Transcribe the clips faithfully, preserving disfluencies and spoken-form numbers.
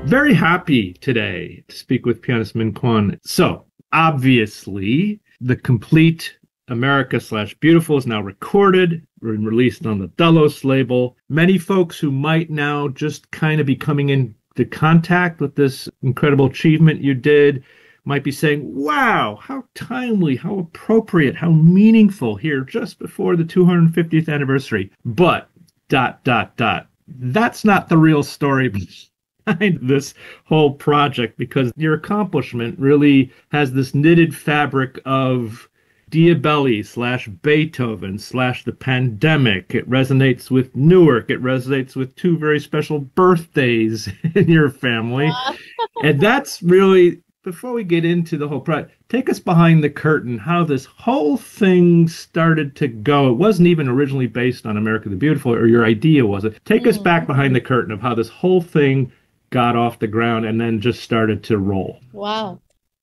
Very happy today to speak with pianist Min Kwon. So, obviously, the complete America slash Beautiful is now recorded and released on the Delos label. Many folks who might now just kind of be coming into contact with this incredible achievement you did might be saying, wow, how timely, how appropriate, how meaningful here just before the two hundred fiftieth anniversary. But, dot, dot, dot. That's not the real story behind this whole project, because your accomplishment really has this knitted fabric of Diabelli slash Beethoven slash the pandemic. It resonates with Newark. It resonates with two very special birthdays in your family. And that's really, before we get into the whole project, take us behind the curtain, how this whole thing started to go. It wasn't even originally based on America the Beautiful, or your idea was it. Take mm-hmm. us back behind the curtain of how this whole thing got off the ground and then just started to roll. Wow.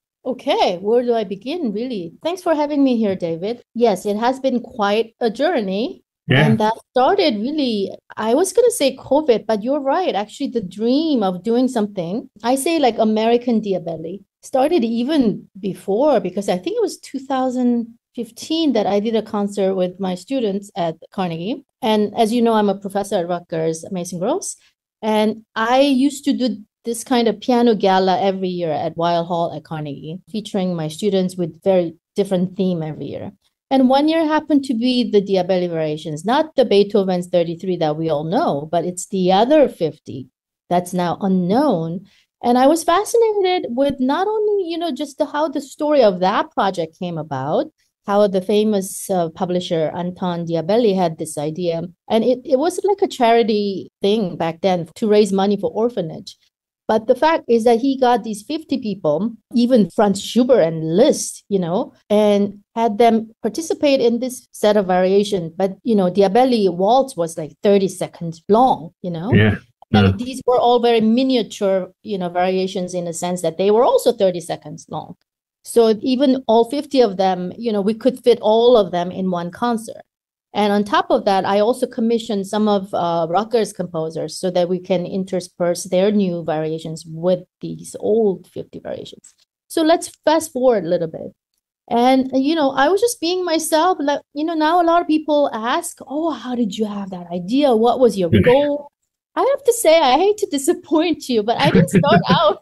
Okay, where do I begin, really? Thanks for having me here, David. Yes, it has been quite a journey. Yeah. And that started really, I was going to say COVID, but you're right. Actually, the dream of doing something, I say like American Diabelli, started even before, because I think it was two thousand fifteen that I did a concert with my students at Carnegie. And as you know, I'm a professor at Rutgers, Mason Gross. And I used to do this kind of piano gala every year at Weill Hall at Carnegie, featuring my students with very different theme every year. And one year happened to be the Diabelli variations, not the Beethoven's thirty-three that we all know, but it's the other fifty that's now unknown. And I was fascinated with not only, you know, just the, how the story of that project came about, how the famous uh, publisher Anton Diabelli had this idea. And it, it was like a charity thing back then to raise money for orphanage. But the fact is that he got these fifty people, even Franz Schubert and Liszt, you know, and had them participate in this set of variation. But, you know, Diabelli waltz was like thirty seconds long, you know. Yeah. And uh, these were all very miniature, you know, variations in the sense that they were also thirty seconds long. So even all fifty of them, you know, we could fit all of them in one concert. And on top of that, I also commissioned some of uh, Rutgers composers so that we can intersperse their new variations with these old fifty variations. So let's fast forward a little bit. And, you know, I was just being myself. Like, you know, now a lot of people ask, oh, how did you have that idea? What was your goal? I have to say, I hate to disappoint you, but I didn't start out.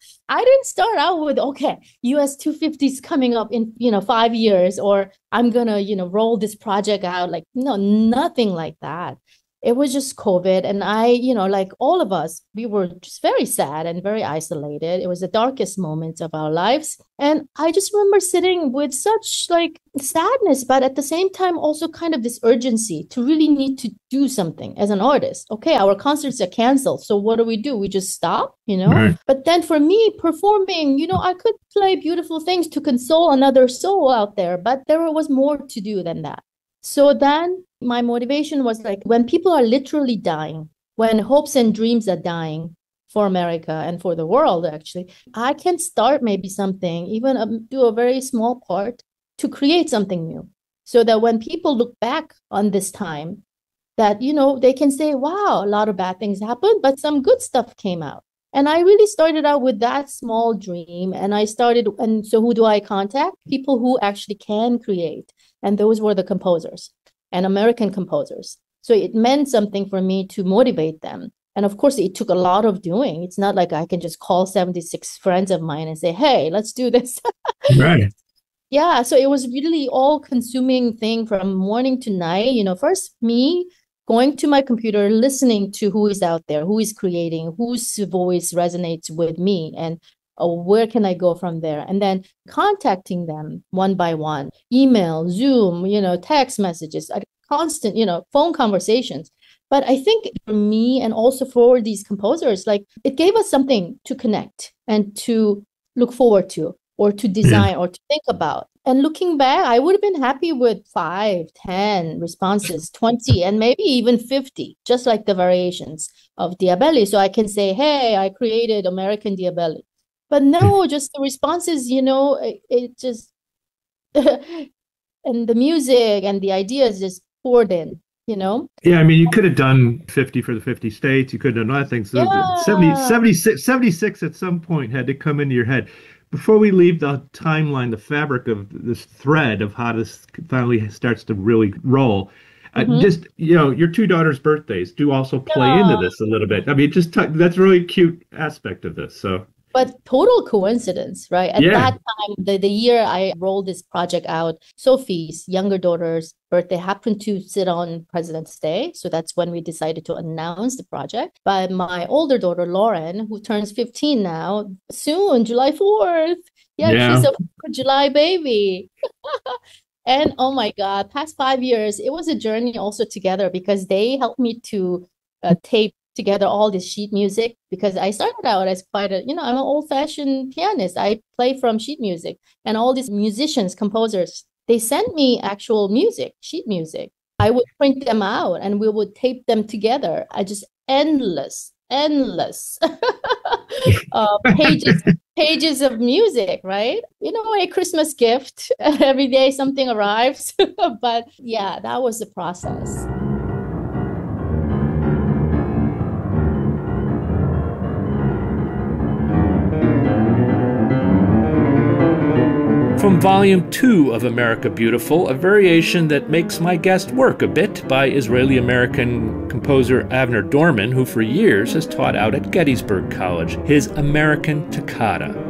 I didn't start out with, okay, U S two fifty is coming up in, you know, five years, or I'm going to, you know, roll this project out. Like, no, nothing like that. It was just COVID. And I, you know, like all of us, we were just very sad and very isolated. It was the darkest moments of our lives. And I just remember sitting with such like sadness, but at the same time, also kind of this urgency to really need to do something as an artist. Okay, our concerts are canceled. So what do we do? We just stop, you know? Right. But then for me, performing, you know, I could play beautiful things to console another soul out there, but there was more to do than that. So then my motivation was like, when people are literally dying, when hopes and dreams are dying for America and for the world, actually, I can start maybe something, even um, do a very small part to create something new. So that when people look back on this time, that, you know, they can say, wow, a lot of bad things happened, but some good stuff came out. And I really started out with that small dream. And I started, and so who do I contact? People who actually can create. And those were the composers and American composers. So it meant something for me to motivate them. And of course, it took a lot of doing. It's not like I can just call seventy-six friends of mine and say, hey, let's do this. Right. Yeah. So it was really all consuming thing from morning to night. You know, first me going to my computer, listening to who is out there, who is creating, whose voice resonates with me, and oh, where can I go from there? And then contacting them one by one, email, Zoom, you know, text messages, constant, you know, phone conversations. But I think for me and also for these composers, like it gave us something to connect and to look forward to, or to design, yeah. or to think about. And looking back, I would have been happy with five, ten responses, twenty, and maybe even fifty, just like the variations of Diabelli. So I can say, hey, I created American Diabelli. But no, just the responses, you know, it, it just, and the music and the ideas just poured in. you know? Yeah, I mean, you could have done fifty for the fifty states. You could have done other things. So Yeah. seventy, seventy-six, seventy-six at some point had to come into your head. Before we leave the timeline, the fabric of this thread of how this finally starts to really roll, uh, Mhm. just, you know, your two daughters' birthdays do also play Yeah. into this a little bit. I mean, just t- that's a really cute aspect of this. So, But total coincidence, right? At yeah. that time, the, the year I rolled this project out, Sophie's younger daughter's birthday happened to sit on President's Day. So that's when we decided to announce the project. But my older daughter, Lauren, who turns fifteen now, soon, July fourth. Yeah, Yeah. she's a July baby. And oh my God, past five years, it was a journey also together because they helped me to uh, tape together all this sheet music because I started out as quite a, you know, I'm an old-fashioned pianist. I play from sheet music, and all these musicians, composers, they sent me actual music, sheet music. I would print them out and we would tape them together. I just endless, endless uh, pages, pages of music, right? You know, a Christmas gift. Every day something arrives. But yeah, that was the process. From Volume two of America Beautiful, a variation that makes my guest work a bit by Israeli-American composer Avner Dorman, who for years has taught out at Gettysburg College, his American Toccata.